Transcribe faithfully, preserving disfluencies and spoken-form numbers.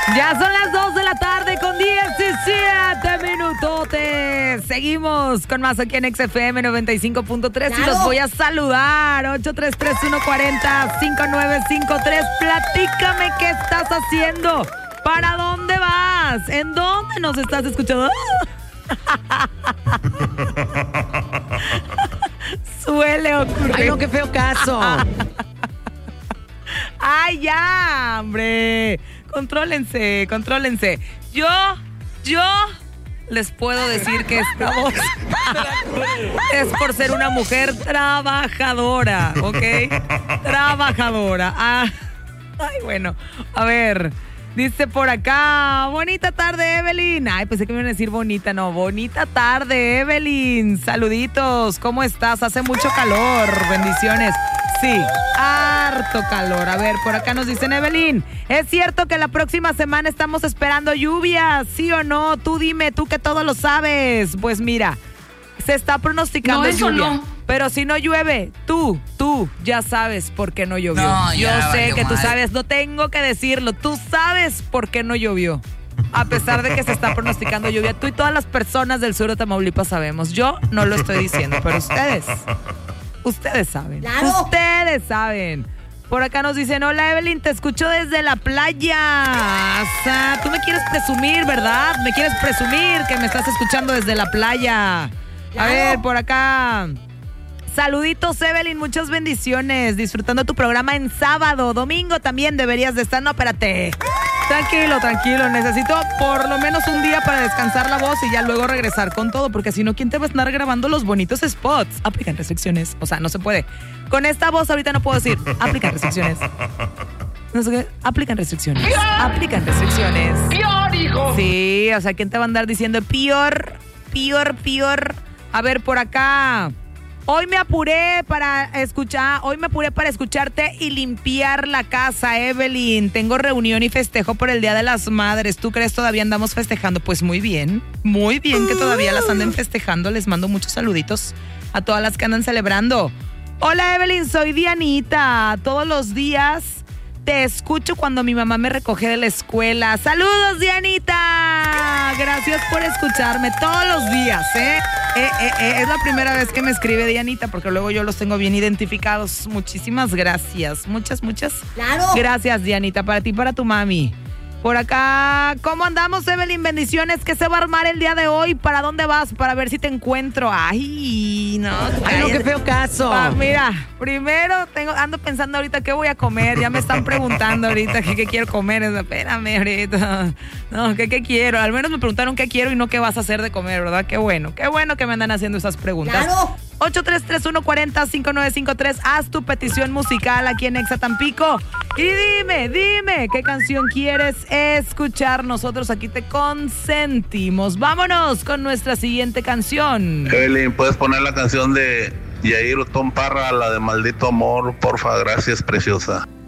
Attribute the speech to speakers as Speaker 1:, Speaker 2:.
Speaker 1: Ya son las dos de la tarde con diecisiete minutotes. Seguimos con más aquí en X F M noventa y cinco punto tres y los voy a saludar. ocho tres tres uno cuatro cero cinco nueve cinco tres. Platícame qué estás haciendo. ¿Para dónde vas? ¿En dónde nos estás escuchando? Suele ocurrir.
Speaker 2: Ay, no, qué feo caso.
Speaker 1: Ay, ya, hombre. Contrólense, contrólense. Yo, yo les puedo decir que esta voz es por ser una mujer trabajadora, ¿ok? Trabajadora. Ah, ay, bueno, a ver. Dice por acá, bonita tarde, Evelyn. Ay, pensé que me iban a decir bonita, no, bonita tarde, Evelyn. Saluditos, ¿cómo estás? Hace mucho calor, bendiciones. Sí, harto calor. A ver, por acá nos dicen, Evelyn, ¿es cierto que la próxima semana estamos esperando lluvia? ¿Sí o no? Tú dime, tú que todo lo sabes. Pues mira, se está pronosticando
Speaker 3: no, eso
Speaker 1: lluvia.
Speaker 3: No.
Speaker 1: Pero si no llueve, tú, tú ya sabes por qué no llovió.
Speaker 3: No,
Speaker 1: Yo
Speaker 3: ya,
Speaker 1: sé
Speaker 3: vale,
Speaker 1: que tú
Speaker 3: madre.
Speaker 1: sabes, no tengo que decirlo. Tú sabes por qué no llovió. A pesar de que se está pronosticando lluvia. Tú y todas las personas del sur de Tamaulipas sabemos. Yo no lo estoy diciendo, pero ustedes, ustedes saben.
Speaker 2: Claro.
Speaker 1: Ustedes saben. Por acá nos dicen, hola Evelyn, te escucho desde la playa. O sea, tú me quieres presumir, ¿verdad? Me quieres presumir que me estás escuchando desde la playa. A
Speaker 2: Claro.
Speaker 1: ver, por acá. Saluditos, Evelyn, muchas bendiciones. Disfrutando tu programa en sábado. Domingo también deberías de estar. No, espérate. Tranquilo, tranquilo. Necesito por lo menos un día para descansar la voz y ya luego regresar con todo, porque si no, ¿quién te va a estar grabando los bonitos spots? Aplican restricciones. O sea, no se puede. Con esta voz ahorita no puedo decir. Aplican restricciones. No sé qué. Aplican restricciones. Aplican restricciones.
Speaker 3: ¡Pior, hijo!
Speaker 1: Sí, o sea, ¿quién te va a andar diciendo peor, peor, peor? A ver, por acá. Hoy me apuré para escuchar, hoy me apuré para escucharte y limpiar la casa, Evelyn. Tengo reunión y festejo por el Día de las Madres. ¿Tú crees todavía andamos festejando? Pues muy bien, muy bien que todavía las anden festejando. Les mando muchos saluditos a todas las que andan celebrando. Hola, Evelyn, soy Dianita. Todos los días te escucho cuando mi mamá me recoge de la escuela. ¡Saludos, Dianita! Gracias por escucharme todos los días, ¿eh? Eh, eh, eh, es la primera vez que me escribe Dianita, porque luego yo los tengo bien identificados. Muchísimas gracias. Muchas, muchas
Speaker 2: Claro.
Speaker 1: gracias, Dianita, para ti y para tu mami. Por acá, ¿cómo andamos, Evelyn? Bendiciones. ¿Qué se va a armar el día de hoy? ¿Para dónde vas? Para ver si te encuentro. Ay, no.
Speaker 2: Ay, no, qué feo caso.
Speaker 1: Ah, mira, primero tengo, ando pensando ahorita qué voy a comer. Ya me están preguntando ahorita qué, qué quiero comer. Espérame ahorita. No, ¿qué, qué quiero? Al menos me preguntaron qué quiero y no qué vas a hacer de comer, ¿verdad? Qué bueno, qué bueno que me andan haciendo esas preguntas.
Speaker 2: Claro.
Speaker 1: ocho tres tres uno cuatro cero cinco nueve cinco tres. Haz tu petición musical aquí en Exa Tampico. Y dime, dime, ¿qué canción quieres escuchar? Nosotros aquí te consentimos. Vámonos con nuestra siguiente canción.
Speaker 4: Evelyn, ¿puedes poner la canción de Yair Tom Parra, la de Maldito Amor? Porfa, gracias, preciosa.